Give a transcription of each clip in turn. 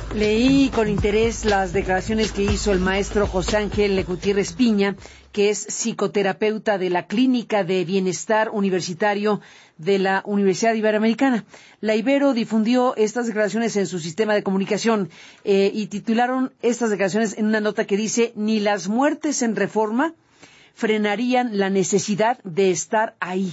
Leí con interés las declaraciones que hizo el maestro José Ángel Gutiérrez Piña, que es psicoterapeuta de la Clínica de Bienestar Universitario de la Universidad Iberoamericana. La Ibero difundió estas declaraciones en su sistema de comunicación y titularon estas declaraciones en una nota que dice: ni las muertes en Reforma frenarían la necesidad de estar ahí.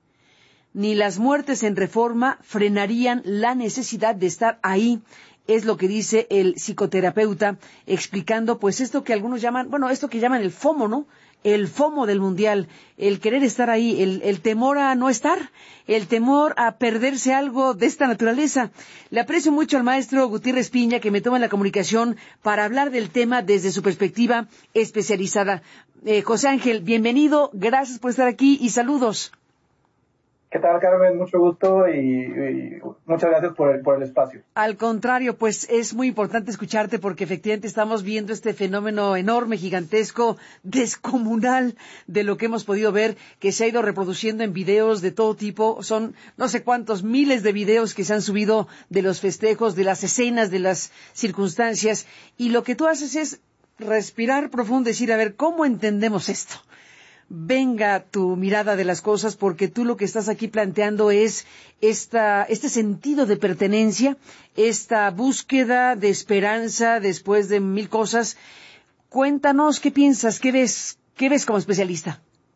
Ni las muertes en Reforma frenarían la necesidad de estar ahí. Es lo que dice el psicoterapeuta, explicando pues esto que algunos llaman, esto que llaman el FOMO, ¿no? El FOMO del Mundial, el querer estar ahí, el temor a no estar, el temor a perderse algo de esta naturaleza. Le aprecio mucho al maestro Gutiérrez Piña que me toma la comunicación para hablar del tema desde su perspectiva especializada. José Ángel, bienvenido, gracias por estar aquí y saludos. ¿Qué tal, Carmen? Mucho gusto y muchas gracias por el espacio. Al contrario, pues es muy importante escucharte porque efectivamente estamos viendo este fenómeno enorme, gigantesco, descomunal de lo que hemos podido ver, que se ha ido reproduciendo en videos de todo tipo. Son no sé cuántos miles de videos que se han subido de los festejos, de las escenas, de las circunstancias. Y lo que tú haces es respirar profundo y decir, a ver, ¿cómo entendemos esto? Venga tu mirada de las cosas, porque tú lo que estás aquí planteando es este sentido de pertenencia, esta búsqueda de esperanza después de mil cosas. Cuéntanos, ¿qué piensas? ¿Qué ves como especialista?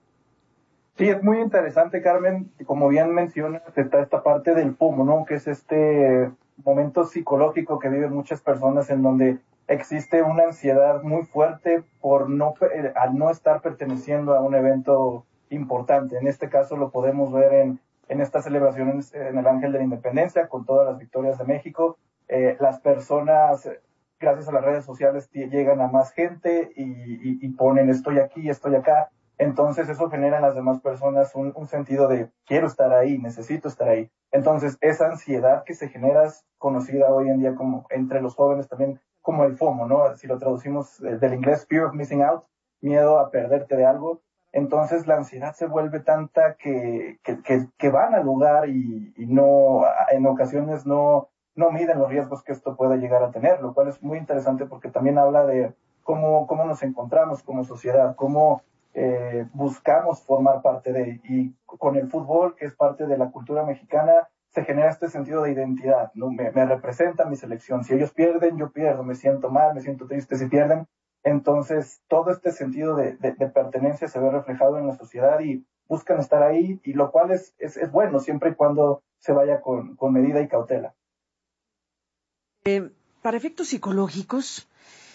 Sí, es muy interesante, Carmen. Como bien mencionas, está esta parte del FOMO, ¿no? Que es este momento psicológico que viven muchas personas en donde existe una ansiedad muy fuerte por al no estar perteneciendo a un evento importante. En este caso lo podemos ver en estas celebraciones en el Ángel de la Independencia, con todas las victorias de México. Las personas, gracias a las redes sociales, llegan a más gente y ponen estoy aquí, estoy acá. Entonces eso genera en las demás personas un sentido de quiero estar ahí, necesito estar ahí. Entonces esa ansiedad que se genera es conocida hoy en día como entre los jóvenes también como el FOMO, ¿no? Si lo traducimos del inglés, fear of missing out, miedo a perderte de algo. Entonces la ansiedad se vuelve tanta que van al lugar y no, en ocasiones no miden los riesgos que esto pueda llegar a tener, lo cual es muy interesante porque también habla de cómo nos encontramos como sociedad, cómo buscamos formar parte de, y con el fútbol, que es parte de la cultura mexicana, se genera este sentido de identidad, ¿no? Me representa mi selección. Si ellos pierden, yo pierdo, me siento mal, me siento triste si pierden. Entonces, todo este sentido de pertenencia se ve reflejado en la sociedad y buscan estar ahí, y lo cual es bueno, siempre y cuando se vaya con medida y cautela. Para efectos psicológicos,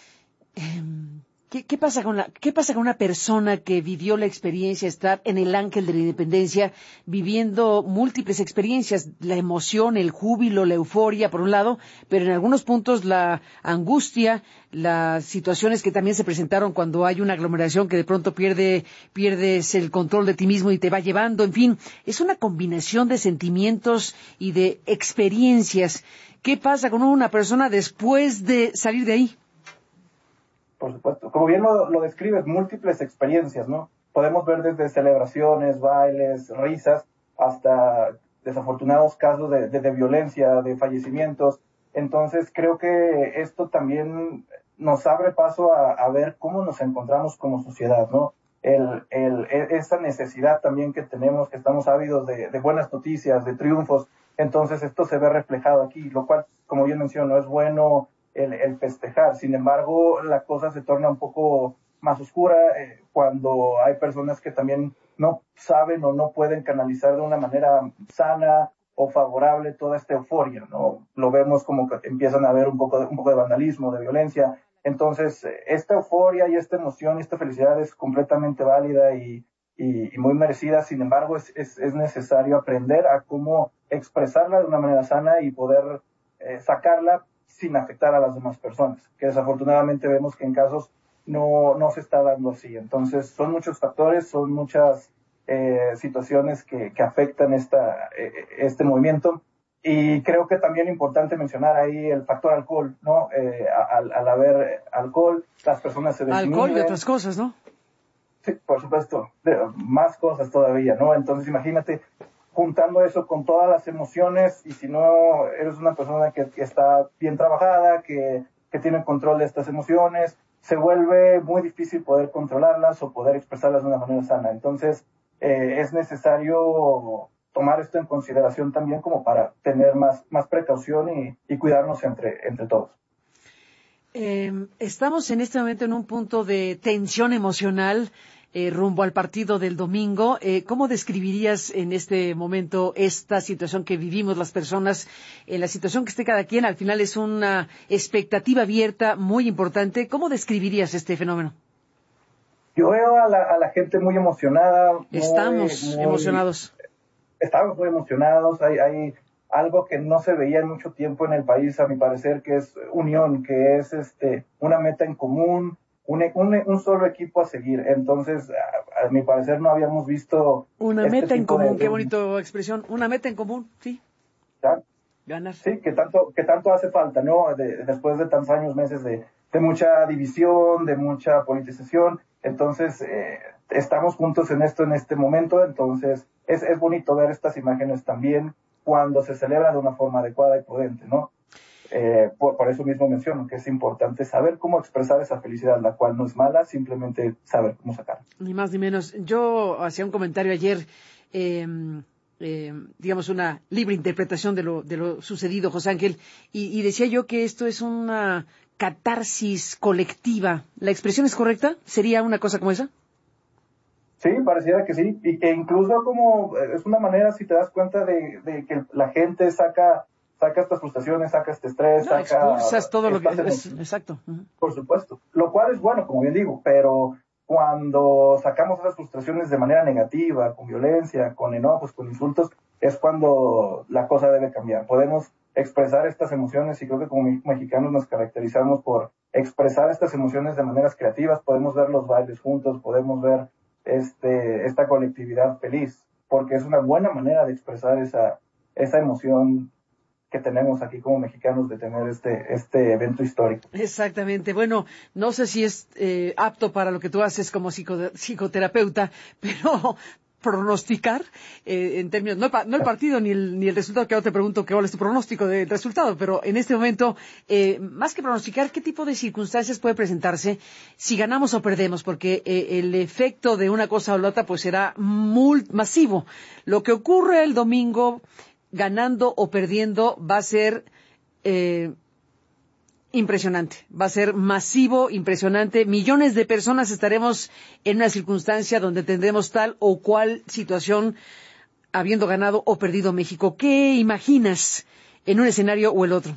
¿qué pasa con una persona que vivió la experiencia de estar en el Ángel de la Independencia, viviendo múltiples experiencias, la emoción, el júbilo, la euforia, por un lado, pero en algunos puntos la angustia, las situaciones que también se presentaron cuando hay una aglomeración que de pronto pierdes el control de ti mismo y te va llevando, en fin, es una combinación de sentimientos y de experiencias. ¿Qué pasa con una persona después de salir de ahí? Por supuesto, como bien lo describes, múltiples experiencias, ¿no? Podemos ver desde celebraciones, bailes, risas, hasta desafortunados casos de violencia, de fallecimientos. Entonces creo que esto también nos abre paso a ver cómo nos encontramos como sociedad, ¿no? Esa necesidad también que tenemos, que estamos ávidos de buenas noticias, de triunfos. Entonces esto se ve reflejado aquí, lo cual, como bien menciono, es bueno el festejar. Sin embargo, la cosa se torna un poco más oscura cuando hay personas que también no saben o no pueden canalizar de una manera sana o favorable toda esta euforia, ¿no? Lo vemos como que empiezan a haber un poco de vandalismo, de violencia. Entonces, esta euforia y esta emoción y esta felicidad es completamente válida y muy merecida. Sin embargo, es necesario aprender a cómo expresarla de una manera sana y poder sacarla sin afectar a las demás personas, que desafortunadamente vemos que en casos no se está dando así. Entonces, son muchos factores, son muchas situaciones que afectan este movimiento. Y creo que también es importante mencionar ahí el factor alcohol, ¿no? Al haber alcohol, las personas se desinhiben. Alcohol y otras cosas, ¿no? Sí, por supuesto, más cosas todavía, ¿no? Entonces, imagínate, juntando eso con todas las emociones, y si no eres una persona que está bien trabajada, que tiene control de estas emociones, se vuelve muy difícil poder controlarlas o poder expresarlas de una manera sana. Entonces, es necesario tomar esto en consideración también como para tener más precaución y cuidarnos entre todos. Estamos en este momento en un punto de tensión emocional rumbo al partido del domingo. ¿Cómo describirías en este momento esta situación que vivimos las personas? La situación que esté cada quien, al final es una expectativa abierta muy importante. ¿Cómo describirías este fenómeno? Yo veo a la gente muy emocionada. Estamos emocionados. Estamos muy emocionados. Hay algo que no se veía en mucho tiempo en el país, a mi parecer, que es unión, que es una meta en común, un solo equipo a seguir. Entonces, a mi parecer, no habíamos visto una meta en común. Qué bonita expresión. Una meta en común, sí. ¿Ya? Ganar. Sí, que tanto hace falta, ¿no? Después de tantos años, meses de mucha división, de mucha politización. Entonces, estamos juntos en este momento. Entonces, es bonito ver estas imágenes también cuando se celebra de una forma adecuada y prudente, ¿no? Por eso mismo menciono que es importante saber cómo expresar esa felicidad, la cual no es mala, simplemente saber cómo sacarla. Ni más ni menos. Yo hacía un comentario ayer, digamos una libre interpretación de lo sucedido, José Ángel, y decía yo que esto es una catarsis colectiva. ¿La expresión es correcta? ¿Sería una cosa como esa? Sí, pareciera que sí, y que incluso como es una manera, si te das cuenta, de que la gente saca estas frustraciones, saca este estrés, expulsas todo lo que es, exacto. Por supuesto, lo cual es bueno, como bien digo, pero cuando sacamos esas frustraciones de manera negativa, con violencia, con enojos, con insultos, es cuando la cosa debe cambiar. Podemos expresar estas emociones, y creo que como mexicanos nos caracterizamos por expresar estas emociones de maneras creativas. Podemos ver los bailes juntos, podemos ver esta colectividad feliz, porque es una buena manera de expresar esa emoción que tenemos aquí como mexicanos de tener este evento histórico. Exactamente. Bueno, no sé si es apto para lo que tú haces como psicoterapeuta, pero pronosticar en términos, no el partido ni el resultado, que ahora te pregunto cuál es tu pronóstico del resultado, pero en este momento, más que pronosticar, ¿qué tipo de circunstancias puede presentarse si ganamos o perdemos? Porque el efecto de una cosa o la otra pues será muy masivo. Lo que ocurre el domingo, ganando o perdiendo, va a ser impresionante, va a ser masivo, impresionante. Millones de personas estaremos en una circunstancia donde tendremos tal o cual situación habiendo ganado o perdido México. ¿Qué imaginas en un escenario o el otro?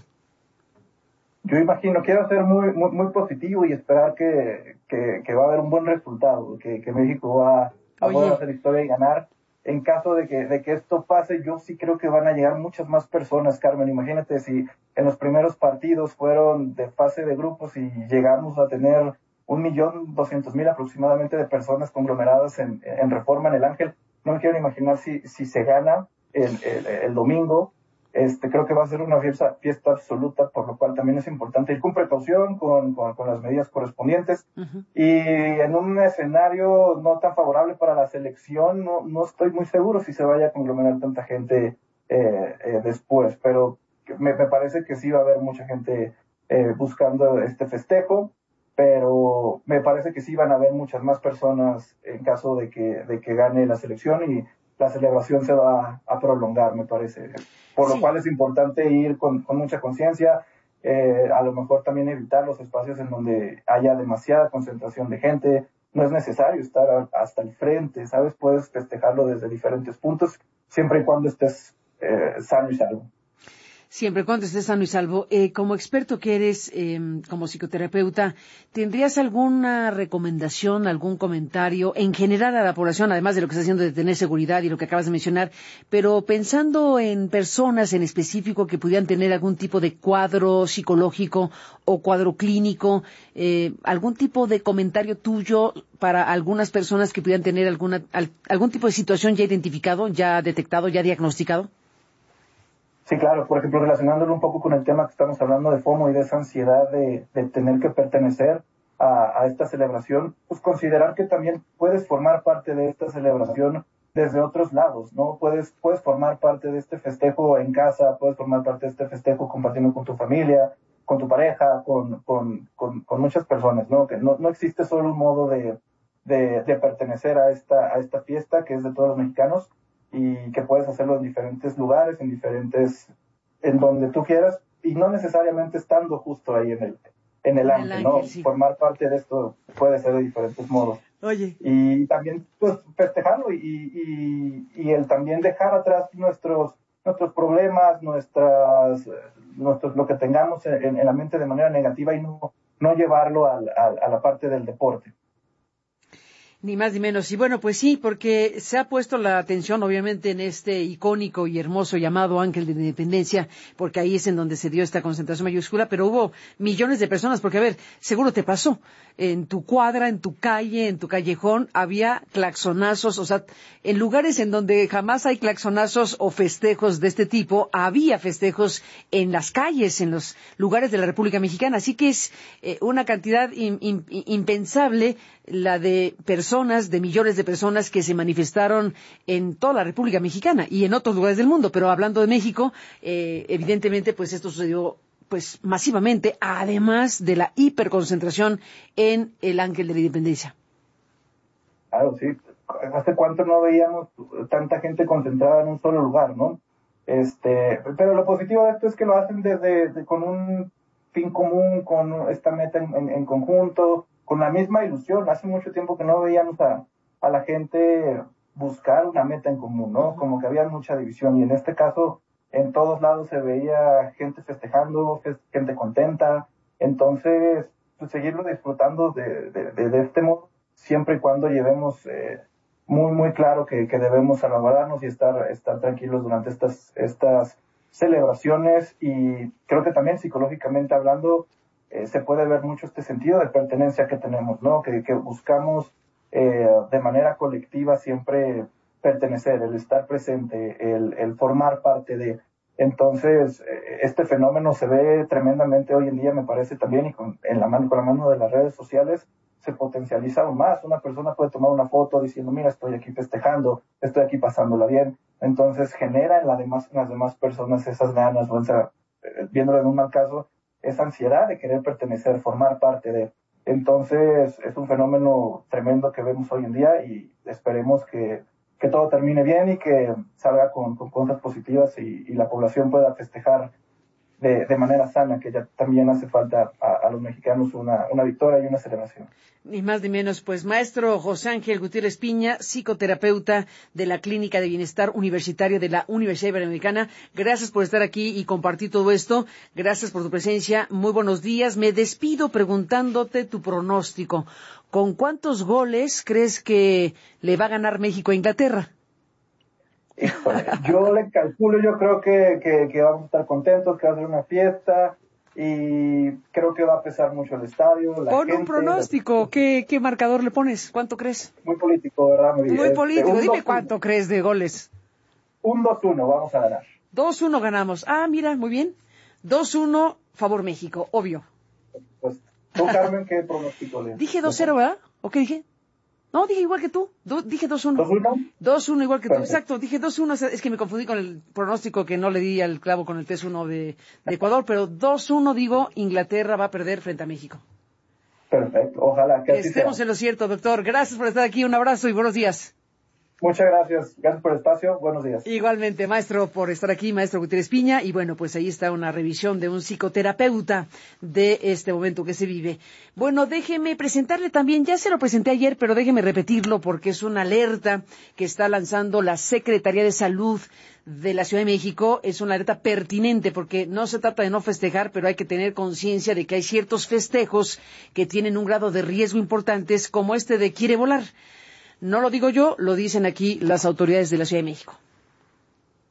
Yo imagino, quiero ser muy positivo y esperar que va a haber un buen resultado, que México va a poder hacer historia y ganar. En caso de que esto pase, yo sí creo que van a llegar muchas más personas, Carmen. Imagínate si en los primeros partidos fueron de fase de grupos y llegamos a tener 1.200.000 aproximadamente de personas conglomeradas en Reforma, en el Ángel. No me quiero imaginar si se gana el domingo. Creo que va a ser una fiesta absoluta, por lo cual también es importante ir con precaución, con las medidas correspondientes. Uh-huh. Y en un escenario no tan favorable para la selección, no estoy muy seguro si se vaya a conglomerar tanta gente después, pero me parece que sí va a haber mucha gente buscando este festejo, pero me parece que sí van a haber muchas más personas en caso de que gane la selección, y la celebración se va a prolongar, me parece. Por lo cual es importante ir con mucha conciencia, a lo mejor también evitar los espacios en donde haya demasiada concentración de gente. No es necesario estar hasta el frente, ¿sabes? Puedes festejarlo desde diferentes puntos, siempre y cuando estés sano y salvo. Siempre y cuando estés sano y salvo. Como experto que eres, como psicoterapeuta, ¿tendrías alguna recomendación, algún comentario en general a la población, además de lo que está haciendo de tener seguridad y lo que acabas de mencionar, pero pensando en personas en específico que pudieran tener algún tipo de cuadro psicológico o cuadro clínico, algún tipo de comentario tuyo para algunas personas que pudieran tener algún tipo de situación ya identificado, ya detectado, ya diagnosticado? Sí, claro. Por ejemplo, relacionándolo un poco con el tema que estamos hablando de FOMO y de esa ansiedad de tener que pertenecer a esta celebración, pues considerar que también puedes formar parte de esta celebración desde otros lados, ¿no? Puedes formar parte de este festejo en casa, puedes formar parte de este festejo compartiendo con tu familia, con tu pareja, con muchas personas, ¿no? Que no existe solo un modo de pertenecer a esta fiesta que es de todos los mexicanos y que puedes hacerlo en diferentes lugares, en donde tú quieras y no necesariamente estando justo ahí en el ángel, ¿no? Sí. Formar parte de esto puede ser de diferentes modos. Oye. Y también, pues, festejarlo y el también dejar atrás nuestros problemas, lo que tengamos en la mente de manera negativa y no llevarlo a la parte del deporte. Ni más ni menos. Y bueno, pues sí, porque se ha puesto la atención obviamente en este icónico y hermoso llamado Ángel de la Independencia, porque ahí es en donde se dio esta concentración mayúscula, pero hubo millones de personas, porque a ver, seguro te pasó, en tu cuadra, en tu calle, en tu callejón, había claxonazos, o sea, en lugares en donde jamás hay claxonazos o festejos de este tipo, había festejos en las calles, en los lugares de la República Mexicana, así que es una cantidad impensable la de personas, de millones de personas que se manifestaron en toda la República Mexicana y en otros lugares del mundo, pero hablando de México, evidentemente pues esto sucedió pues masivamente, además de la hiperconcentración en el Ángel de la Independencia. Claro, sí. ¿Hace cuánto no veíamos tanta gente concentrada en un solo lugar, no? Pero lo positivo de esto es que lo hacen con un fin común, con esta meta en conjunto, con la misma ilusión. Hace mucho tiempo que no veíamos a la gente buscar una meta en común, ¿no? Como que había mucha división y en este caso en todos lados se veía gente festejando, gente contenta. Entonces, pues, seguirlo disfrutando de este modo, siempre y cuando llevemos muy, muy claro que debemos salvaguardarnos y estar tranquilos durante estas celebraciones. Y creo que también psicológicamente hablando, se puede ver mucho este sentido de pertenencia que tenemos, ¿no? Que buscamos de manera colectiva siempre pertenecer, el estar presente, el formar parte de. Entonces, este fenómeno se ve tremendamente hoy en día, me parece también, y con la mano de las redes sociales, se potencializa aún más. Una persona puede tomar una foto diciendo, mira, estoy aquí festejando, estoy aquí pasándola bien. Entonces, genera en las demás personas esas ganas, o viéndolo en un mal caso, esa ansiedad de querer pertenecer, formar parte de. Entonces, es un fenómeno tremendo que vemos hoy en día y esperemos que todo termine bien y que salga con cosas positivas y la población pueda festejar de manera sana, que ya también hace falta a los mexicanos una victoria y una celebración. Ni más ni menos, pues maestro José Ángel Gutiérrez Piña, psicoterapeuta de la Clínica de Bienestar Universitario de la Universidad Iberoamericana, gracias por estar aquí y compartir todo esto, gracias por tu presencia, muy buenos días. Me despido preguntándote tu pronóstico. ¿Con cuántos goles crees que le va a ganar México a Inglaterra? Híjole, yo le calculo, yo creo que vamos a estar contentos, que va a ser una fiesta y creo que va a pesar mucho el estadio. Pon un pronóstico, ¿qué marcador le pones? ¿Cuánto crees? Muy político, ¿verdad? Muy político, dime cuánto crees de goles. Un 2-1, vamos a ganar. 2-1 ganamos. Ah, mira, muy bien. 2-1, favor México, obvio. Pues, tú, Carmen, ¿qué pronóstico le? Dije 2-0, ¿verdad? ¿O qué dije? No, dije igual que tú. Dije 2-1. ¿2-1? 2-1 igual que tú. Perfecto. Exacto, dije 2-1. Es que me confundí con el pronóstico que no le di al clavo con el 3-1 de Ecuador, pero 2-1 digo, Inglaterra va a perder frente a México. Perfecto, ojalá que así Estemos sea. en lo cierto, doctor. Gracias por estar aquí. Un abrazo y buenos días. Muchas gracias. Gracias por el espacio. Buenos días. Igualmente, maestro, por estar aquí, maestro Gutiérrez Piña. Y bueno, pues ahí está una revisión de un psicoterapeuta de este momento que se vive. Bueno, déjeme presentarle también, ya se lo presenté ayer, pero déjeme repetirlo porque es una alerta que está lanzando la Secretaría de Salud de la Ciudad de México. Es una alerta pertinente porque no se trata de no festejar, pero hay que tener conciencia de que hay ciertos festejos que tienen un grado de riesgo importantes, como este de Quiere Volar. No lo digo yo, lo dicen aquí las autoridades de la Ciudad de México.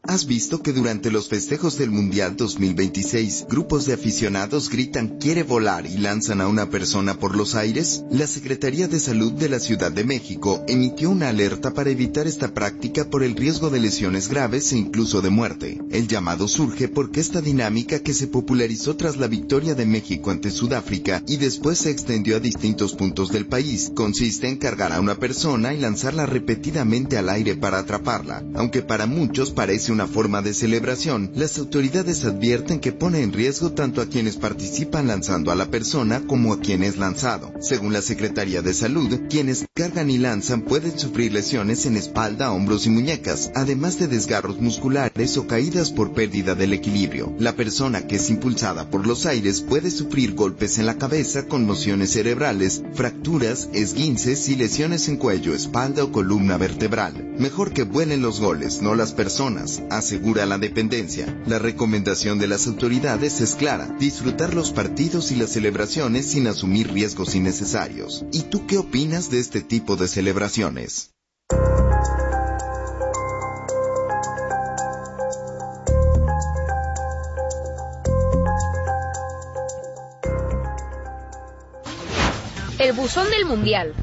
¿Has visto que durante los festejos del Mundial 2026, grupos de aficionados gritan "quiere volar" y lanzan a una persona por los aires? La Secretaría de Salud de la Ciudad de México emitió una alerta para evitar esta práctica por el riesgo de lesiones graves e incluso de muerte. El llamado surge porque esta dinámica, que se popularizó tras la victoria de México ante Sudáfrica y después se extendió a distintos puntos del país, consiste en cargar a una persona y lanzarla repetidamente al aire para atraparla. Aunque para muchos parece una forma de celebración, las autoridades advierten que pone en riesgo tanto a quienes participan lanzando a la persona como a quien es lanzado. Según la Secretaría de Salud, quienes cargan y lanzan pueden sufrir lesiones en espalda, hombros y muñecas, además de desgarros musculares o caídas por pérdida del equilibrio. La persona que es impulsada por los aires puede sufrir golpes en la cabeza, conmociones cerebrales, fracturas, esguinces y lesiones en cuello, espalda o columna vertebral. Mejor que vuelen los goles, no las personas, asegura la dependencia. La recomendación de las autoridades es clara: disfrutar los partidos y las celebraciones sin asumir riesgos innecesarios. ¿Y tú qué opinas de este tipo de celebraciones? El buzón del Mundial.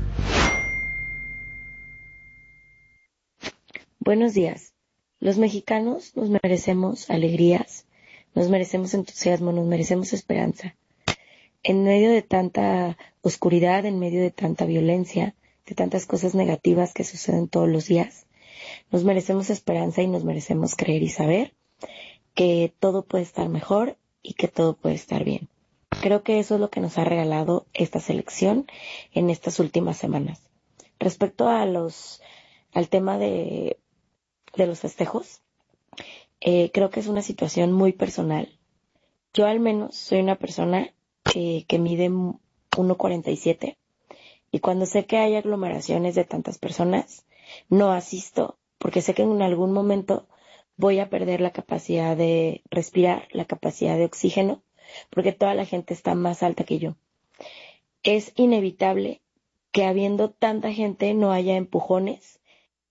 Buenos días. Los mexicanos nos merecemos alegrías, nos merecemos entusiasmo, nos merecemos esperanza. En medio de tanta oscuridad, en medio de tanta violencia, de tantas cosas negativas que suceden todos los días, nos merecemos esperanza y nos merecemos creer y saber que todo puede estar mejor y que todo puede estar bien. Creo que eso es lo que nos ha regalado esta selección en estas últimas semanas. Respecto a al tema de los festejos, creo que es una situación muy personal. Yo al menos soy una persona que mide 1.47 y cuando sé que hay aglomeraciones de tantas personas, no asisto porque sé que en algún momento voy a perder la capacidad de respirar, la capacidad de oxígeno, porque toda la gente está más alta que yo. Es inevitable que habiendo tanta gente no haya empujones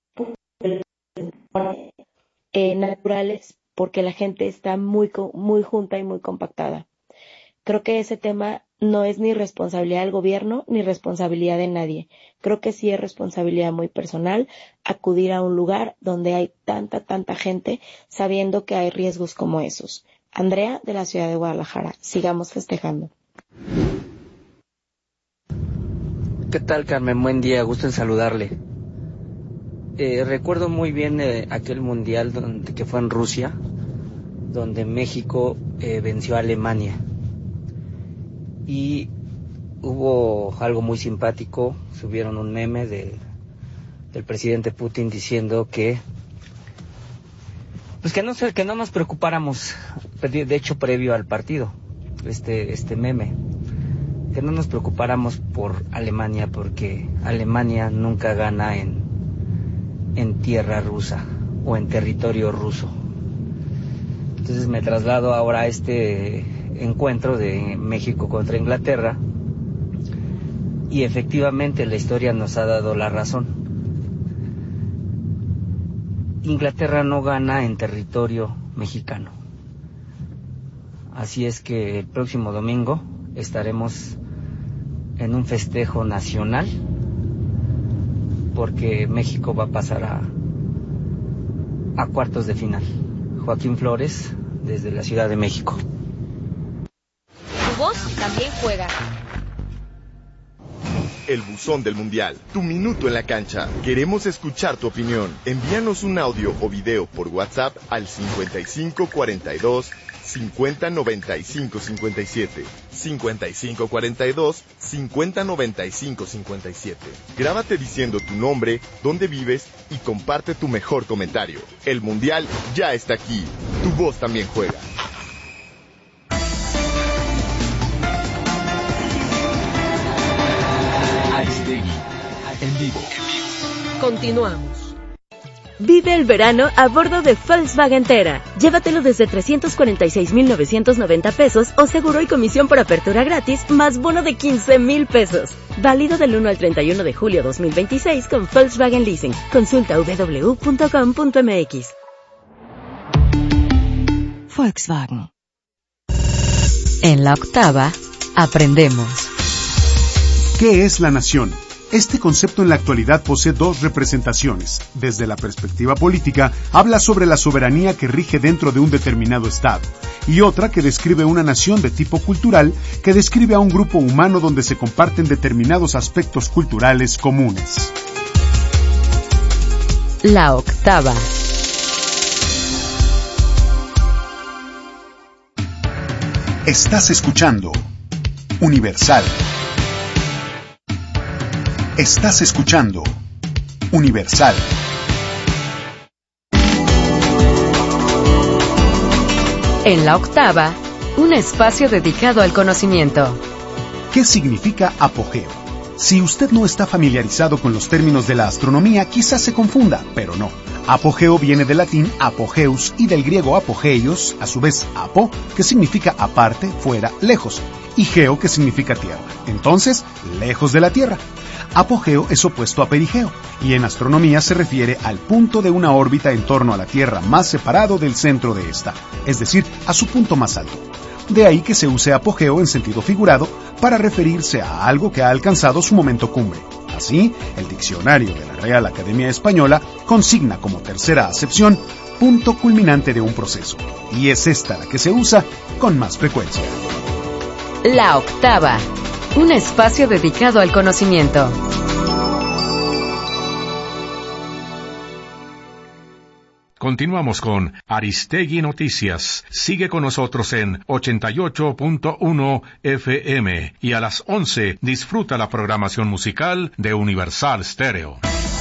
naturales, porque la gente está muy junta y muy compactada. Creo que ese tema no es ni responsabilidad del gobierno ni responsabilidad de nadie. Creo que sí es responsabilidad muy personal acudir a un lugar donde hay tanta gente sabiendo que hay riesgos como esos. Andrea, de la ciudad de Guadalajara. Sigamos festejando. ¿Qué tal, Carmen? Buen día, gusto en saludarle. Recuerdo muy bien aquel mundial que fue en Rusia, donde México venció a Alemania. Y hubo algo muy simpático, subieron un meme del presidente Putin diciendo que no nos preocupáramos, de hecho previo al partido, este meme, que no nos preocupáramos por Alemania, porque Alemania nunca gana en tierra rusa o en territorio ruso. Entonces me traslado ahora a este encuentro de México contra Inglaterra y efectivamente la historia nos ha dado la razón. Inglaterra no gana en territorio mexicano. Así es que el próximo domingo estaremos en un festejo nacional porque México va a pasar a cuartos de final. Joaquín Flores, desde la Ciudad de México. Tu voz también juega. El buzón del Mundial, tu minuto en la cancha. Queremos escuchar tu opinión. Envíanos un audio o video por WhatsApp al 5542 5095 57. 5542 5095 57. Grábate diciendo tu nombre, dónde vives y comparte tu mejor comentario. El Mundial ya está aquí. Tu voz también juega. En vivo. Continuamos. Vive el verano a bordo de Volkswagen Tera. Llévatelo desde 346,990 pesos o seguro y comisión por apertura gratis más bono de 15,000 pesos. Válido del 1 al 31 de julio 2026 con Volkswagen Leasing. Consulta www.com.mx. Volkswagen. En la octava, aprendemos. ¿Qué es la nación? Este concepto en la actualidad posee dos representaciones. Desde la perspectiva política, habla sobre la soberanía que rige dentro de un determinado estado, y otra que describe una nación de tipo cultural, que describe a un grupo humano donde se comparten determinados aspectos culturales comunes. La octava. Estás escuchando Universal. Estás escuchando Universal. En la octava, un espacio dedicado al conocimiento. ¿Qué significa apogeo? Si usted no está familiarizado con los términos de la astronomía, quizás se confunda, pero no. Apogeo viene del latín apogeus y del griego apogeios, a su vez apo, que significa aparte, fuera, lejos, y geo, que significa tierra. Entonces, lejos de la Tierra. Apogeo es opuesto a perigeo, y en astronomía se refiere al punto de una órbita en torno a la Tierra más separado del centro de esta, es decir, a su punto más alto. De ahí que se use apogeo en sentido figurado para referirse a algo que ha alcanzado su momento cumbre. Así, el diccionario de la Real Academia Española consigna como tercera acepción punto culminante de un proceso, y es esta la que se usa con más frecuencia. La octava, un espacio dedicado al conocimiento. Continuamos con Aristegui Noticias. Sigue con nosotros en 88.1 FM y a las 11 disfruta la programación musical de Universal Stereo.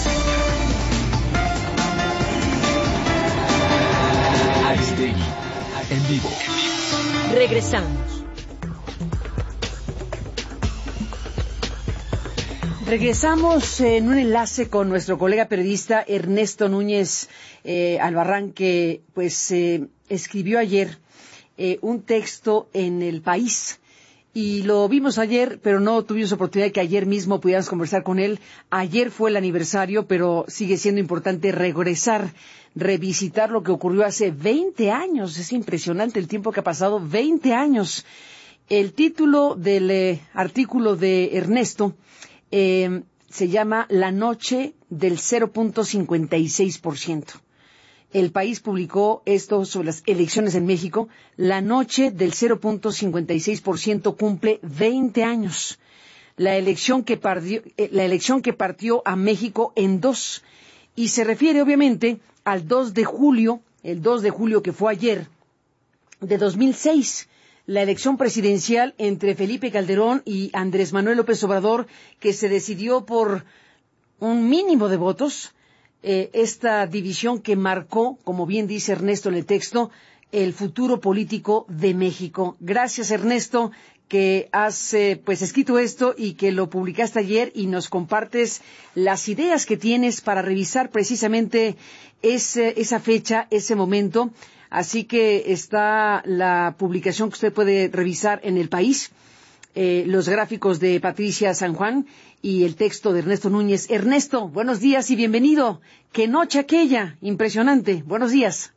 Aristegui en vivo. Regresamos. Regresamos en un enlace con nuestro colega periodista Ernesto Núñez Albarrán, que escribió ayer un texto en El País, y lo vimos ayer, pero no tuvimos oportunidad de que ayer mismo pudiéramos conversar con él. Ayer fue el aniversario, pero sigue siendo importante regresar, revisitar lo que ocurrió hace 20 años. Es impresionante el tiempo que ha pasado, 20 años. El título del artículo de Ernesto se llama La noche del 0.56%. El País publicó esto sobre las elecciones en México. La noche del 0.56% cumple 20 años. La elección que partió a México en dos. Y se refiere obviamente al 2 de julio, el 2 de julio que fue ayer, de 2006. La elección presidencial entre Felipe Calderón y Andrés Manuel López Obrador, que se decidió por un mínimo de votos. Esta división que marcó, como bien dice Ernesto en el texto, el futuro político de México. Gracias, Ernesto, que has escrito esto y que lo publicaste ayer y nos compartes las ideas que tienes para revisar precisamente esa fecha, ese momento. Así que está la publicación que usted puede revisar en El País, los gráficos de Patricia San Juan y el texto de Ernesto Núñez. Ernesto, buenos días y bienvenido. ¡Qué noche aquella! Impresionante. Buenos días.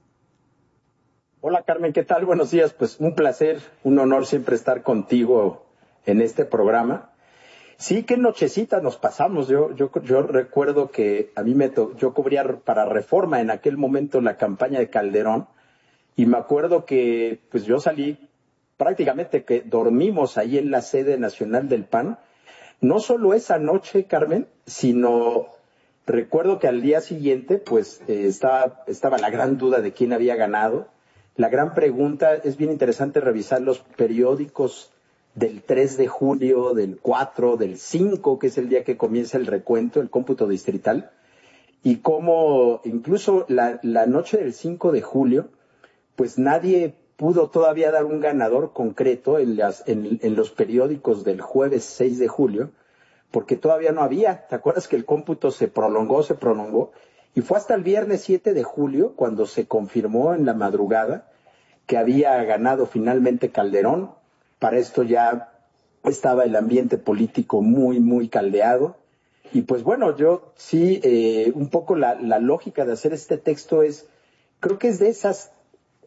Hola, Carmen, ¿qué tal? Buenos días. Pues un placer, un honor siempre estar contigo en este programa. Sí, qué nochecita nos pasamos. Yo recuerdo que a mí yo cubría para Reforma en aquel momento la campaña de Calderón. Y me acuerdo que pues yo salí, prácticamente que dormimos ahí en la sede nacional del PAN. No solo esa noche, Carmen, sino recuerdo que al día siguiente pues estaba la gran duda de quién había ganado. La gran pregunta, es bien interesante revisar los periódicos del 3 de julio, del 4, del 5, que es el día que comienza el recuento, el cómputo distrital, y cómo incluso la noche del 5 de julio, pues nadie pudo todavía dar un ganador concreto en los periódicos del jueves 6 de julio, porque todavía no había. ¿Te acuerdas que el cómputo se prolongó? Y fue hasta el viernes 7 de julio cuando se confirmó en la madrugada que había ganado finalmente Calderón. Para esto ya estaba el ambiente político muy, muy caldeado. Y pues bueno, yo sí, un poco la lógica de hacer este texto creo que es de esas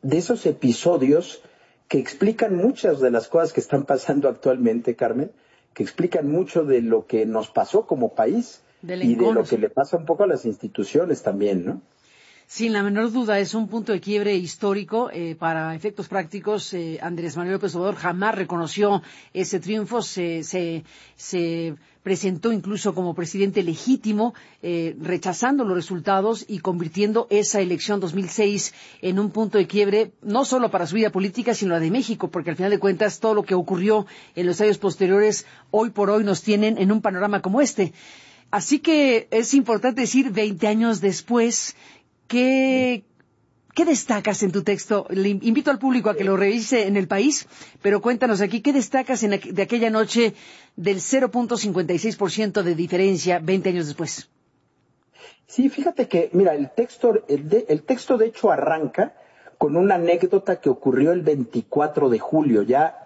de esos episodios que explican muchas de las cosas que están pasando actualmente, Carmen, que explican mucho de lo que nos pasó como país y de lo que le pasa un poco a las instituciones también, ¿no? Sin la menor duda, es un punto de quiebre histórico. Para efectos prácticos, Andrés Manuel López Obrador jamás reconoció ese triunfo, se presentó incluso como presidente legítimo, rechazando los resultados y convirtiendo esa elección 2006 en un punto de quiebre, no solo para su vida política, sino la de México, porque al final de cuentas todo lo que ocurrió en los años posteriores, hoy por hoy nos tienen en un panorama como este. Así que es importante decir, 20 años después, ¿Qué destacas en tu texto? Le invito al público a que lo revise en El País, pero cuéntanos aquí, ¿qué destacas de aquella noche del 0.56% de diferencia 20 años después? Sí, fíjate que, mira, el texto de hecho arranca con una anécdota que ocurrió el 24 de julio, ya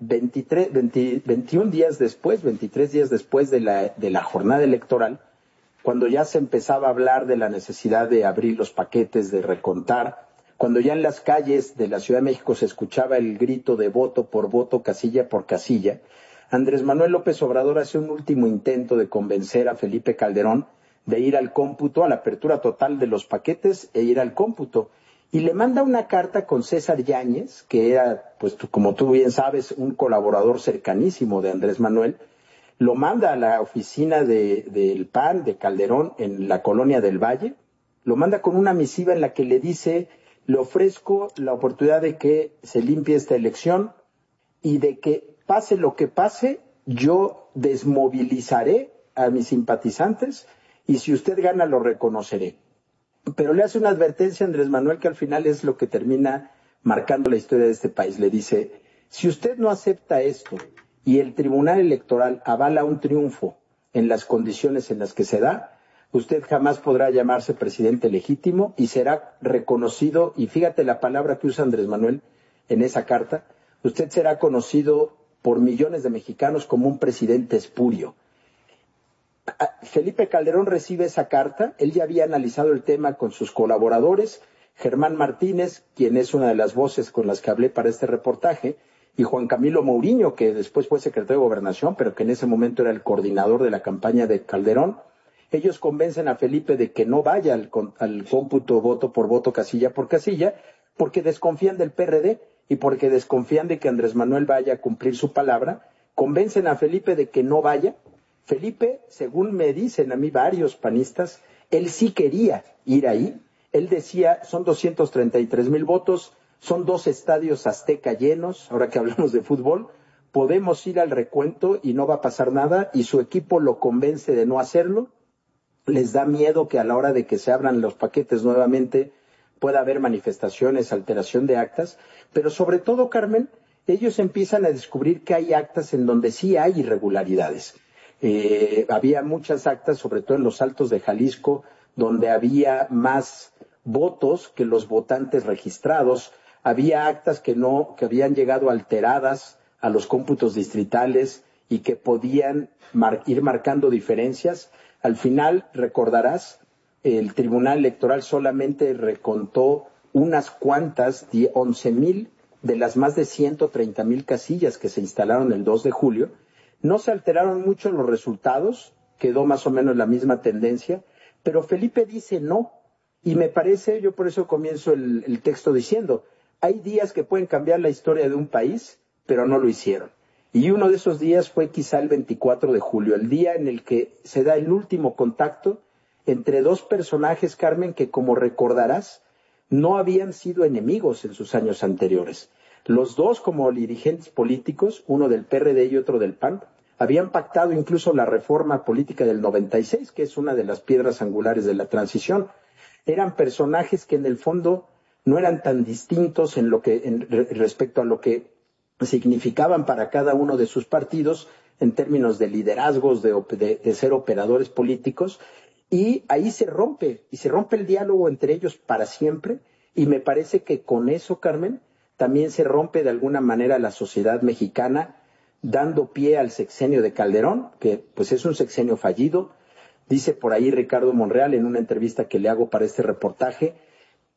21 días después, 23 días después de la jornada electoral, cuando ya se empezaba a hablar de la necesidad de abrir los paquetes, de recontar, cuando ya en las calles de la Ciudad de México se escuchaba el grito de voto por voto, casilla por casilla, Andrés Manuel López Obrador hace un último intento de convencer a Felipe Calderón de ir al cómputo, a la apertura total de los paquetes e ir al cómputo. Y le manda una carta con César Yáñez, que era, pues como tú bien sabes, un colaborador cercanísimo de Andrés Manuel. Lo manda a la oficina del PAN, de Calderón, en la Colonia del Valle. Lo manda con una misiva en la que le dice, le ofrezco la oportunidad de que se limpie esta elección y de que pase lo que pase, yo desmovilizaré a mis simpatizantes y si usted gana lo reconoceré. Pero le hace una advertencia a Andrés Manuel que al final es lo que termina marcando la historia de este país. Le dice, si usted no acepta esto y el Tribunal Electoral avala un triunfo en las condiciones en las que se da, usted jamás podrá llamarse presidente legítimo y será reconocido, y fíjate la palabra que usa Andrés Manuel en esa carta, usted será conocido por millones de mexicanos como un presidente espurio. Felipe Calderón recibe esa carta, él ya había analizado el tema con sus colaboradores, Germán Martínez, quien es una de las voces con las que hablé para este reportaje, y Juan Camilo Mourinho, que después fue secretario de Gobernación, pero que en ese momento era el coordinador de la campaña de Calderón. Ellos convencen a Felipe de que no vaya al cómputo voto por voto, casilla por casilla, porque desconfían del PRD y porque desconfían de que Andrés Manuel vaya a cumplir su palabra. Convencen a Felipe de que no vaya. Felipe, según me dicen a mí varios panistas, él sí quería ir ahí. Él decía, son 233,000 votos, son 2 estadios Azteca llenos, ahora que hablamos de fútbol, podemos ir al recuento y no va a pasar nada, y su equipo lo convence de no hacerlo. Les da miedo que a la hora de que se abran los paquetes nuevamente pueda haber manifestaciones, alteración de actas, pero sobre todo, Carmen, ellos empiezan a descubrir que hay actas en donde sí hay irregularidades. Había muchas actas, sobre todo en los Altos de Jalisco, donde había más votos que los votantes registrados. Había actas que habían llegado alteradas a los cómputos distritales y que podían ir marcando diferencias. Al final, recordarás, el Tribunal Electoral solamente recontó unas cuantas, 11,000 de las más de 130,000 casillas que se instalaron el 2 de julio. No se alteraron mucho los resultados, quedó más o menos la misma tendencia, pero Felipe dice no. Y me parece, yo por eso comienzo el texto diciendo, hay días que pueden cambiar la historia de un país, pero no lo hicieron. Y uno de esos días fue quizá el 24 de julio, el día en el que se da el último contacto entre 2 personajes, Carmen, que como recordarás, no habían sido enemigos en sus años anteriores. Los dos, como dirigentes políticos, uno del PRD y otro del PAN, habían pactado incluso la reforma política del 96, que es una de las piedras angulares de la transición. Eran personajes que en el fondo no eran tan distintos respecto a lo que significaban para cada uno de sus partidos en términos de liderazgos, de ser operadores políticos, y ahí se rompe el diálogo entre ellos para siempre, y me parece que con eso, Carmen, también se rompe de alguna manera la sociedad mexicana, dando pie al sexenio de Calderón, que pues es un sexenio fallido. Dice por ahí Ricardo Monreal en una entrevista que le hago para este reportaje,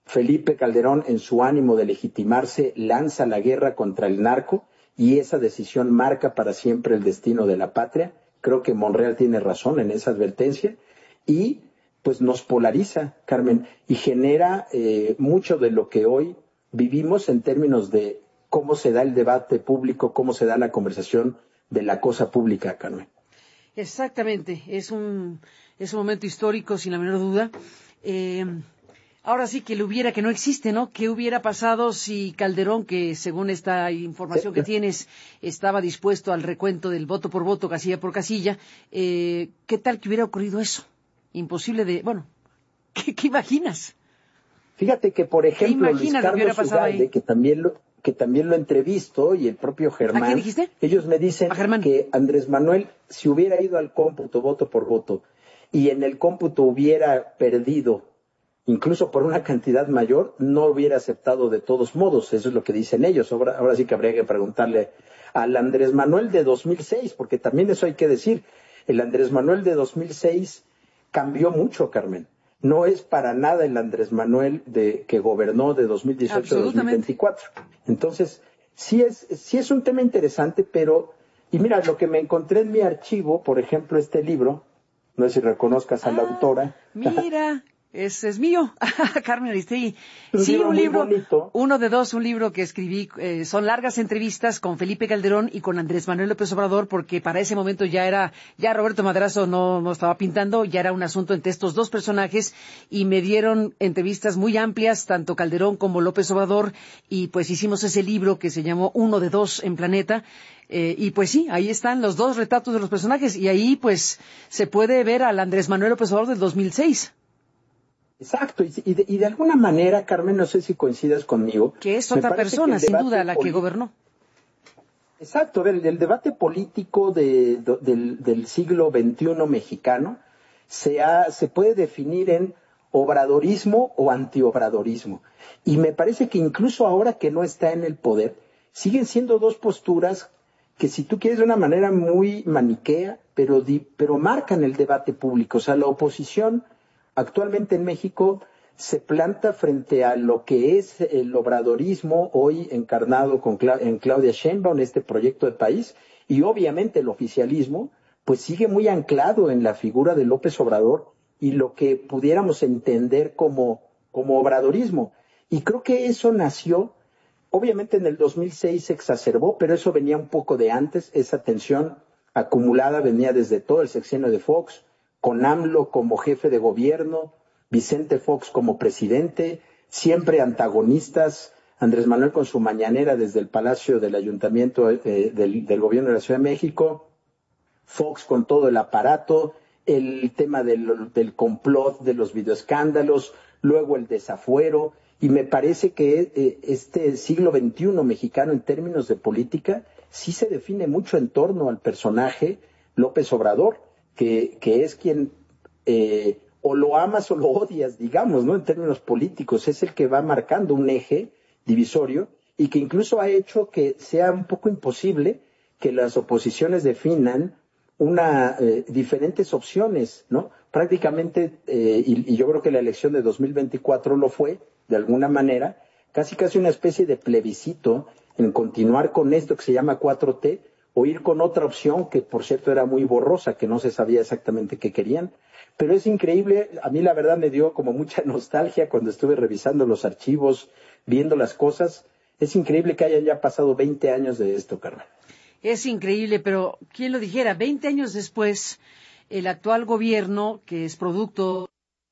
Felipe Calderón, en su ánimo de legitimarse, lanza la guerra contra el narco y esa decisión marca para siempre el destino de la patria. Creo que Monreal tiene razón en esa advertencia y pues nos polariza, Carmen, y genera mucho de lo que hoy vivimos en términos de cómo se da el debate público, cómo se da la conversación de la cosa pública, Carmen. Exactamente, es un momento histórico, sin la menor duda. Ahora sí que que no existe, ¿no? ¿Qué hubiera pasado si Calderón, que según esta información que tienes, estaba dispuesto al recuento del voto por voto, casilla por casilla? ¿Qué tal que hubiera ocurrido eso? Imposible ¿qué imaginas? Fíjate que, por ejemplo, Luis Carlos Ugalde, que también lo entrevisto, y el propio Germán. ¿A quién dijiste? Ellos me dicen que Andrés Manuel, si hubiera ido al cómputo voto por voto, y en el cómputo hubiera perdido, incluso por una cantidad mayor, no hubiera aceptado de todos modos. Eso es lo que dicen ellos. Ahora sí que habría que preguntarle al Andrés Manuel de 2006, porque también eso hay que decir. El Andrés Manuel de 2006 cambió mucho, Carmen. No es para nada el Andrés Manuel que gobernó de 2018 a 2024. Entonces, sí es un tema interesante, pero, y mira, lo que me encontré en mi archivo, por ejemplo, este libro, no sé si reconozcas a la autora. Mira, ese es mío, Carmen Aristegui. Sí, un libro, bonito. Uno de dos, un libro que escribí, son largas entrevistas con Felipe Calderón y con Andrés Manuel López Obrador, porque para ese momento ya Roberto Madrazo no estaba pintando, ya era un asunto entre estos dos personajes, y me dieron entrevistas muy amplias, tanto Calderón como López Obrador, y pues hicimos ese libro que se llamó Uno de dos en Planeta. Y pues sí, ahí están los dos retratos de los personajes, y ahí pues se puede ver al Andrés Manuel López Obrador del 2006. Exacto, y de alguna manera, Carmen, no sé si coincidas conmigo. Que es otra persona, sin duda, la que gobernó. Exacto, a ver, el debate político del siglo XXI mexicano se puede definir en obradorismo o antiobradorismo. Y me parece que incluso ahora que no está en el poder, siguen siendo dos posturas que, si tú quieres, de una manera muy maniquea, pero marcan el debate público. O sea, la oposición actualmente en México se planta frente a lo que es el obradorismo hoy encarnado en Claudia Sheinbaum, este proyecto de país, y obviamente el oficialismo pues sigue muy anclado en la figura de López Obrador y lo que pudiéramos entender como obradorismo. Y creo que eso nació, obviamente en el 2006 se exacerbó, pero eso venía un poco de antes. Esa tensión acumulada venía desde todo el sexenio de Fox, con AMLO como jefe de gobierno, Vicente Fox como presidente, siempre antagonistas, Andrés Manuel con su mañanera desde el Palacio del Ayuntamiento del Gobierno de la Ciudad de México, Fox con todo el aparato, el tema del complot, de los videoescándalos, luego el desafuero, y me parece que este siglo XXI mexicano en términos de política sí se define mucho en torno al personaje López Obrador, que es quien o lo amas o lo odias, digamos, ¿no? En términos políticos, es el que va marcando un eje divisorio y que incluso ha hecho que sea un poco imposible que las oposiciones definan diferentes opciones, ¿no? Prácticamente, y yo creo que la elección de 2024 lo fue, de alguna manera, casi una especie de plebiscito en continuar con esto que se llama 4T, o ir con otra opción que, por cierto, era muy borrosa, que no se sabía exactamente qué querían. Pero es increíble, a mí la verdad me dio como mucha nostalgia cuando estuve revisando los archivos, viendo las cosas. Es increíble que hayan ya pasado 20 años de esto, Carmen. Es increíble, pero ¿quién lo dijera? 20 años después, el actual gobierno, que es producto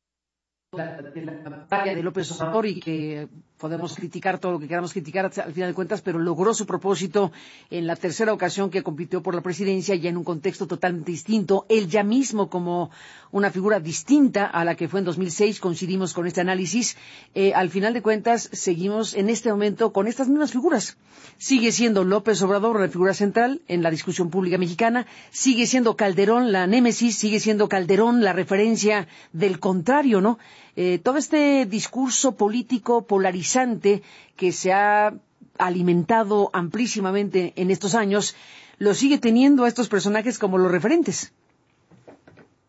de la campaña de López Obrador, y que podemos criticar todo lo que queramos criticar al final de cuentas, pero logró su propósito en la tercera ocasión que compitió por la presidencia, ya en un contexto totalmente distinto, él ya mismo como una figura distinta a la que fue en 2006, coincidimos con este análisis. Al final de cuentas seguimos en este momento con estas mismas figuras. Sigue siendo López Obrador la figura central en la discusión pública mexicana, sigue siendo Calderón la némesis, sigue siendo Calderón la referencia del contrario, ¿no? Todo este discurso político polarizante que se ha alimentado amplísimamente en estos años, lo sigue teniendo a estos personajes como los referentes.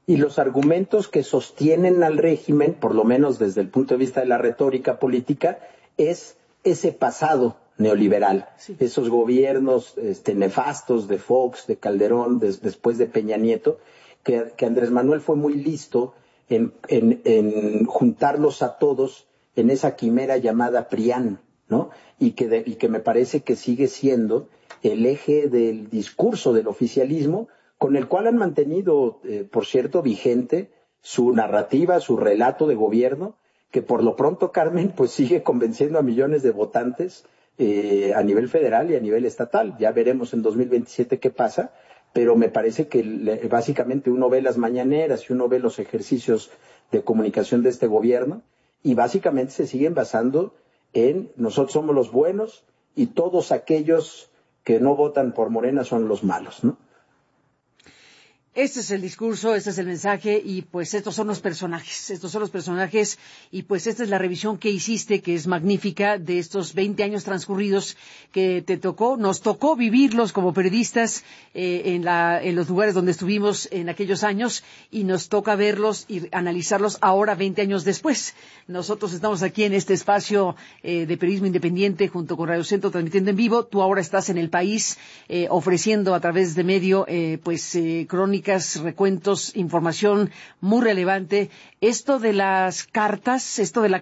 y los argumentos que sostienen al régimen, por lo menos desde el punto de vista de la retórica política, es ese pasado neoliberal, sí. Esos gobiernos nefastos de Fox, de Calderón, después de Peña Nieto, que Andrés Manuel fue muy listo en juntarlos a todos en esa quimera llamada PRIAN, ¿no? Y que me parece que sigue siendo el eje del discurso del oficialismo, con el cual han mantenido, por cierto, vigente su narrativa, su relato de gobierno, que por lo pronto, Carmen, pues sigue convenciendo a millones de votantes a nivel federal y a nivel estatal. Ya veremos en 2027 qué pasa, pero me parece que básicamente uno ve las mañaneras y uno ve los ejercicios de comunicación de este gobierno y básicamente se siguen basando en nosotros somos los buenos y todos aquellos que no votan por Morena son los malos, ¿no? Este es el discurso, este es el mensaje y pues estos son los personajes y pues esta es la revisión que hiciste, que es magnífica, de estos 20 años transcurridos que nos tocó vivirlos como periodistas en los lugares donde estuvimos en aquellos años y nos toca verlos y analizarlos ahora 20 años después. Nosotros estamos aquí en este espacio de periodismo independiente junto con Radio Centro transmitiendo en vivo. Tú ahora estás en El País ofreciendo a través de medio crónicas, recuentos, información muy relevante. Esto de las cartas,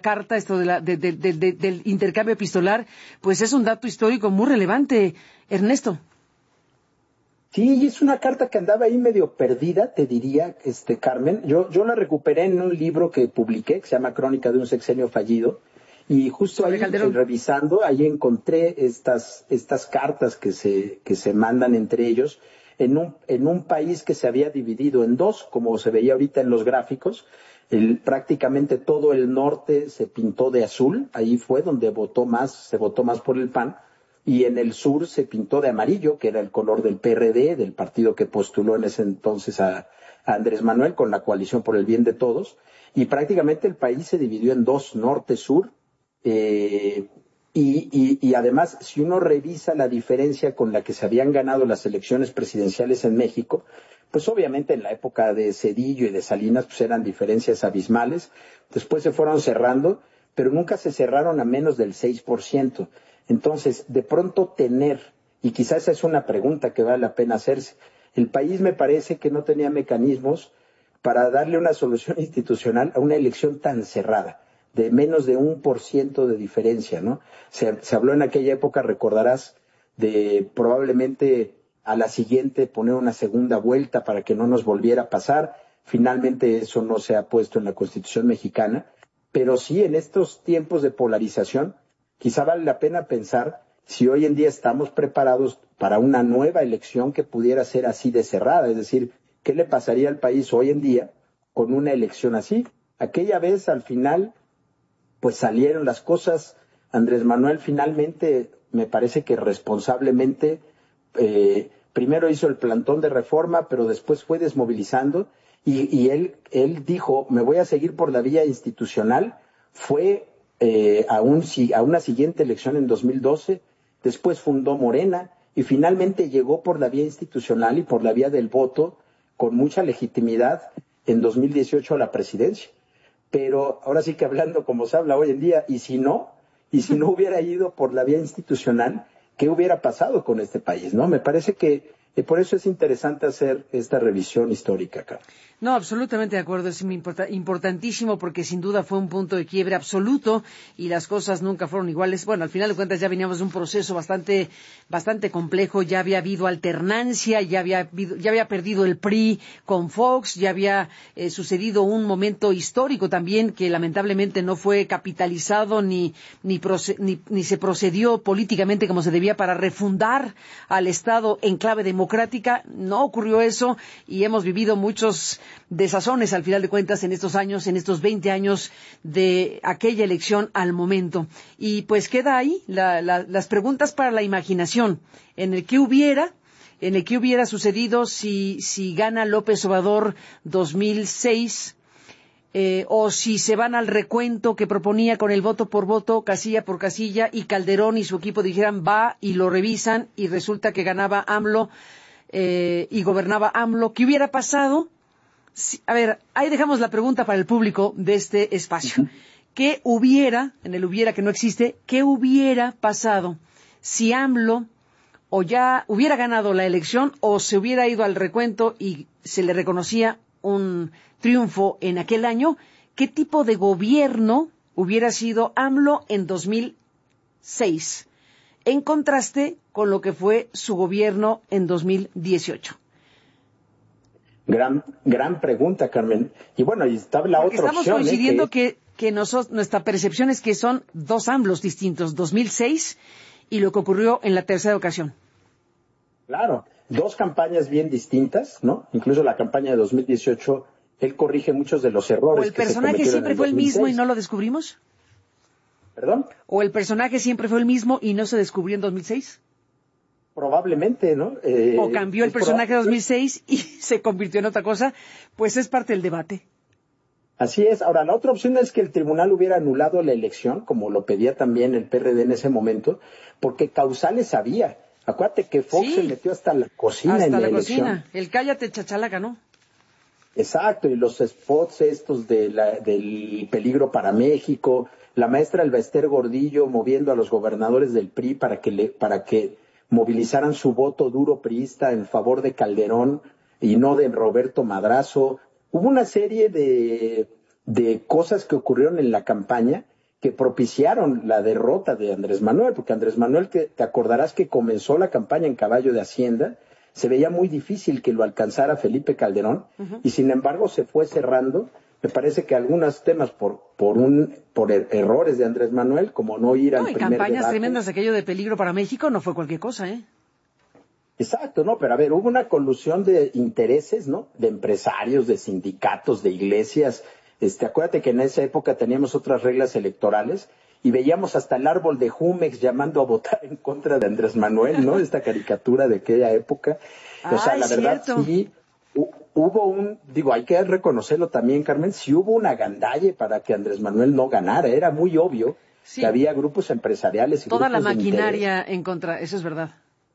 del intercambio epistolar, pues es un dato histórico muy relevante, Ernesto. Sí, y es una carta que andaba ahí medio perdida, te diría, Carmen. Yo la recuperé en un libro que publiqué, que se llama Crónica de un sexenio fallido, y justo ahí, revisando, ahí encontré estas cartas que se mandan entre ellos, en un país que se había dividido en dos, como se veía ahorita en los gráficos. Prácticamente todo el norte se pintó de azul, ahí fue donde se votó más por el PAN, y en el sur se pintó de amarillo, que era el color del PRD, del partido que postuló en ese entonces a Andrés Manuel con la Coalición por el Bien de Todos, y prácticamente el país se dividió en dos, norte-sur, y además, si uno revisa la diferencia con la que se habían ganado las elecciones presidenciales en México, pues obviamente en la época de Zedillo y de Salinas pues eran diferencias abismales, después se fueron cerrando, pero nunca se cerraron a menos del 6%. Entonces, de pronto y quizás esa es una pregunta que vale la pena hacerse, el país me parece que no tenía mecanismos para darle una solución institucional a una elección tan cerrada, de menos de 1% de diferencia, ¿no? Se habló en aquella época, recordarás, de probablemente a la siguiente poner una segunda vuelta para que no nos volviera a pasar. Finalmente eso no se ha puesto en la Constitución mexicana, pero sí en estos tiempos de polarización, quizá vale la pena pensar si hoy en día estamos preparados para una nueva elección que pudiera ser así de cerrada, es decir, ¿qué le pasaría al país hoy en día con una elección así? Aquella vez al final pues salieron las cosas. Andrés Manuel finalmente, me parece que responsablemente, primero hizo el plantón de reforma, pero después fue desmovilizando y él dijo, me voy a seguir por la vía institucional. Fue a una siguiente elección en 2012, después fundó Morena y finalmente llegó por la vía institucional y por la vía del voto con mucha legitimidad en 2018 a la presidencia. Pero ahora sí que hablando como se habla hoy en día, y si no hubiera ido por la vía institucional, ¿qué hubiera pasado con este país? ¿No? Me parece que por eso es interesante hacer esta revisión histórica acá. No, absolutamente de acuerdo, es importantísimo porque sin duda fue un punto de quiebre absoluto y las cosas nunca fueron iguales. Bueno, al final de cuentas ya veníamos de un proceso bastante complejo, ya había habido alternancia, ya había perdido el PRI con Fox, ya había sucedido un momento histórico también que lamentablemente no fue capitalizado ni se procedió políticamente como se debía para refundar al Estado en clave democrática. No ocurrió eso y hemos vivido muchos desazones al final de cuentas en estos años, en estos 20 años de aquella elección al momento. Y pues queda ahí las preguntas para la imaginación, en el que hubiera sucedido si gana López Obrador 2006, o si se van al recuento que proponía con el voto por voto, casilla por casilla, y Calderón y su equipo dijeran va y lo revisan y resulta que ganaba AMLO y gobernaba AMLO. ¿Qué hubiera pasado Sí, a ver, ahí dejamos la pregunta para el público de este espacio. ¿Qué hubiera, en el hubiera que no existe, qué hubiera pasado si AMLO o ya hubiera ganado la elección o se hubiera ido al recuento y se le reconocía un triunfo en aquel año? ¿Qué tipo de gobierno hubiera sido AMLO en 2006? En contraste con lo que fue su gobierno en 2018. Gran pregunta, Carmen. Y bueno, y está la otra opción. Estamos coincidiendo que nuestra percepción es que son dos AMLOs distintos, 2006 y lo que ocurrió en la tercera ocasión. Claro, dos campañas bien distintas, ¿no? Incluso la campaña de 2018, él corrige muchos de los errores. ¿O el personaje siempre fue el mismo y no lo descubrimos? ¿Perdón? ¿O el personaje siempre fue el mismo y no se descubrió en 2006? Probablemente, ¿no? O cambió el personaje en 2006 y se convirtió en otra cosa, pues es parte del debate. Así es. Ahora, la otra opción es que el tribunal hubiera anulado la elección, como lo pedía también el PRD en ese momento, porque causales había. Acuérdate que Fox se metió hasta la cocina en la elección. Cocina. El cállate chachalaca, ¿no? Exacto, y los spots estos del peligro para México, la maestra Elba Ester Gordillo moviendo a los gobernadores del PRI para que movilizaran su voto duro priista en favor de Calderón y no de Roberto Madrazo. Hubo una serie de cosas que ocurrieron en la campaña que propiciaron la derrota de Andrés Manuel, porque Andrés Manuel, te acordarás que comenzó la campaña en caballo de Hacienda, se veía muy difícil que lo alcanzara Felipe Calderón, y sin embargo se fue cerrando. Me parece que algunos temas por errores de Andrés Manuel, como no ir al primer debate. Campañas tremendas, aquello de peligro para México no fue cualquier cosa, ¿eh? Exacto, no, pero a ver, hubo una colusión de intereses, ¿no? De empresarios, de sindicatos, de iglesias. Acuérdate que en esa época teníamos otras reglas electorales y veíamos hasta el árbol de Jumex llamando a votar en contra de Andrés Manuel, ¿no? Esta caricatura de aquella época. O sea, la verdad, sí, hubo hay que reconocerlo también, Carmen, sí hubo una gandalle para que Andrés Manuel no ganara. Era muy obvio que había grupos empresariales y toda grupos la maquinaria en contra, eso es verdad.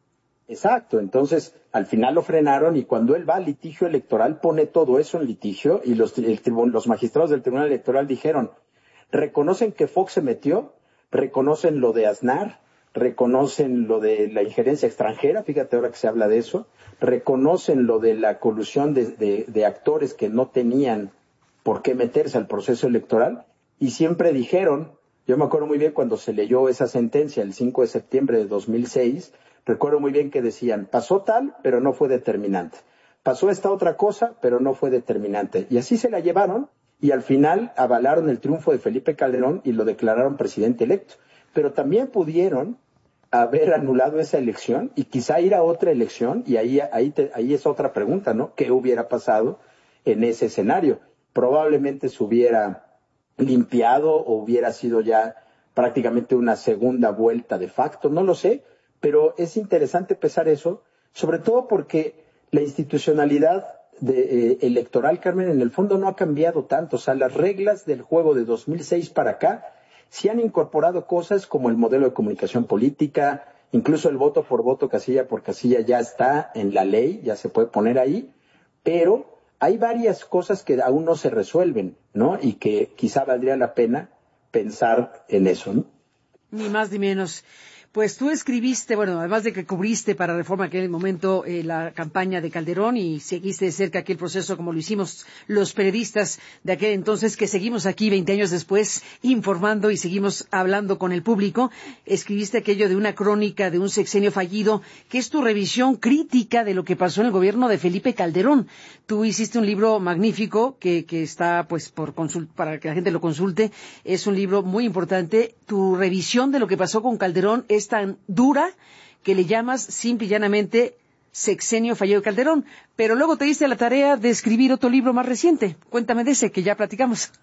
Exacto, entonces al final lo frenaron y cuando él va al litigio electoral pone todo eso en litigio y los magistrados del Tribunal Electoral dijeron, reconocen que Fox se metió, reconocen lo de Aznar, reconocen lo de la injerencia extranjera, fíjate ahora que se habla de eso, reconocen lo de la colusión de actores que no tenían por qué meterse al proceso electoral y siempre dijeron, yo me acuerdo muy bien cuando se leyó esa sentencia el 5 de septiembre de 2006, recuerdo muy bien que decían, pasó tal, pero no fue determinante. Pasó esta otra cosa, pero no fue determinante. Y así se la llevaron y al final avalaron el triunfo de Felipe Calderón y lo declararon presidente electo. Pero también pudieron haber anulado esa elección y quizá ir a otra elección y ahí es otra pregunta, ¿no? ¿Qué hubiera pasado en ese escenario? Probablemente se hubiera limpiado o hubiera sido ya prácticamente una segunda vuelta de facto, no lo sé. Pero es interesante pensar eso, sobre todo porque la institucionalidad electoral, Carmen, en el fondo no ha cambiado tanto. O sea, las reglas del juego de 2006 para acá sí han incorporado cosas como el modelo de comunicación política, incluso el voto por voto, casilla por casilla ya está en la ley, ya se puede poner ahí, pero hay varias cosas que aún no se resuelven, ¿no? Y que quizá valdría la pena pensar en eso, ¿no? Ni más ni menos. Pues tú escribiste, bueno, además de que cubriste para Reforma en aquel momento la campaña de Calderón y seguiste de cerca aquel proceso como lo hicimos los periodistas de aquel entonces, que seguimos aquí 20 años después informando y seguimos hablando con el público, escribiste aquello de una crónica de un sexenio fallido, que es tu revisión crítica de lo que pasó en el gobierno de Felipe Calderón. Tú hiciste un libro magnífico que está pues para que la gente lo consulte, es un libro muy importante. Tu revisión de lo que pasó con Calderón es tan dura que le llamas simple y llanamente sexenio fallido de Calderón, pero luego te diste la tarea de escribir otro libro más reciente. Cuéntame de ese que ya platicamos.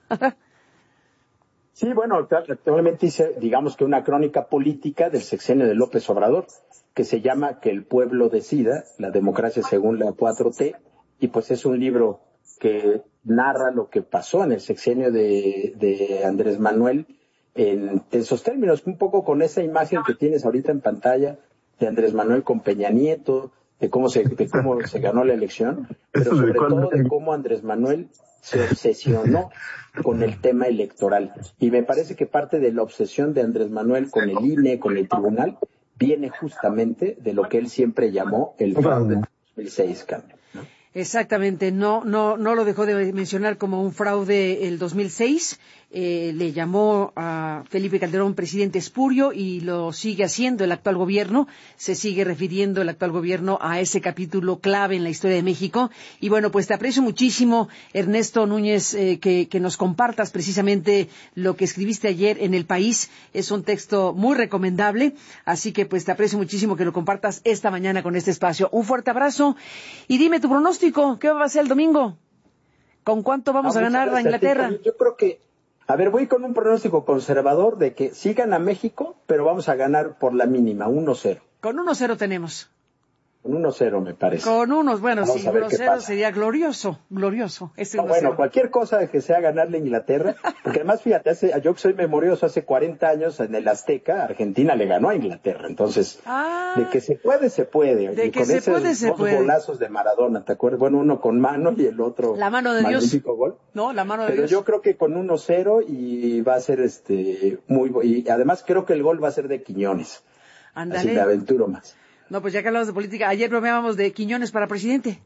Sí, bueno, actualmente hice, digamos que una crónica política del sexenio de López Obrador, que se llama Que el pueblo decida, la democracia según la 4T, y pues es un libro que narra lo que pasó en el sexenio de Andrés Manuel en esos términos, un poco con esa imagen que tienes ahorita en pantalla de Andrés Manuel con Peña Nieto, de cómo se ganó la elección, pero sobre todo de cómo Andrés Manuel se obsesionó con el tema electoral. Y me parece que parte de la obsesión de Andrés Manuel con el INE, con el tribunal, viene justamente de lo que él siempre llamó el fraude de 2006, Carmen, ¿no? Exactamente, no lo dejó de mencionar como un fraude el 2006. Le llamó a Felipe Calderón presidente espurio y lo sigue haciendo el actual gobierno. Se sigue refiriendo el actual gobierno a ese capítulo clave en la historia de México. Y bueno, pues te aprecio muchísimo, Ernesto Núñez, que nos compartas precisamente lo que escribiste ayer en El País. Es un texto muy recomendable, así que pues te aprecio muchísimo que lo compartas esta mañana con este espacio. Un fuerte abrazo y dime tu pronóstico, ¿qué va a ser el domingo? ¿Con cuánto vamos a ganar a Inglaterra? Yo creo que, voy con un pronóstico conservador de que sí gana México, pero vamos a ganar por la mínima, 1-0. Con 1-0 tenemos. Con 1-0 me parece. Con unos, bueno, sí, 1-0 sería glorioso. Bueno, cualquier cosa de que sea ganarle a Inglaterra, porque además, fíjate, yo que soy memorioso, hace 40 años en el Azteca, Argentina le ganó a Inglaterra, entonces, de que se puede, se puede. De que se puede, se puede. Dos golazos de Maradona, ¿te acuerdas? Bueno, uno con mano y el otro la mano de magnífico Dios. Gol. No, la mano de Pero Dios. yo creo que con 1-0 y va a ser y además creo que el gol va a ser de Quiñones. Ándale. Así me aventuro más. No, pues ya que hablamos de política, ayer bromeábamos de Quiñones para presidente.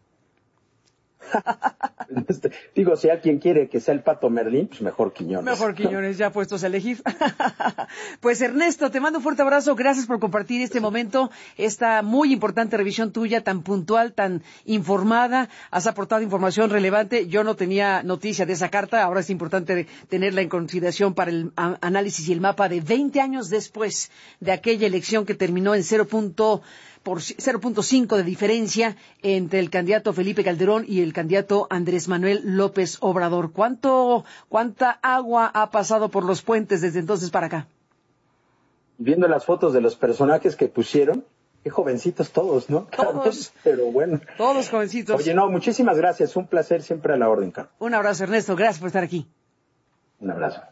Digo, si alguien quiere que sea el Pato Merlín, pues mejor Quiñones. Mejor Quiñones, ya puestos a elegir. Pues Ernesto, te mando un fuerte abrazo, gracias por compartir este momento, esta muy importante revisión tuya, tan puntual, tan informada, has aportado información relevante, yo no tenía noticia de esa carta, ahora es importante tenerla en consideración para el análisis y el mapa de 20 años después de aquella elección que terminó en 0.5 de diferencia entre el candidato Felipe Calderón y el candidato Andrés Manuel López Obrador. ¿Cuánta agua ha pasado por los puentes desde entonces para acá? Viendo las fotos de los personajes que pusieron, qué jovencitos todos, ¿no? Todos. Pero bueno. Todos jovencitos. Oye, no, muchísimas gracias. Un placer, siempre a la orden, Carlos. Un abrazo, Ernesto. Gracias por estar aquí. Un abrazo.